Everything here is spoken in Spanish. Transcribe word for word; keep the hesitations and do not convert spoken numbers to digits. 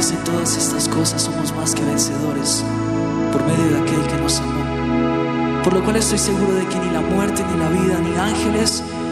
Nosotros en todas estas cosas somos más que vencedores por medio de aquel que nos amó. Por lo cual estoy seguro de que ni la muerte, ni la vida, ni ángeles,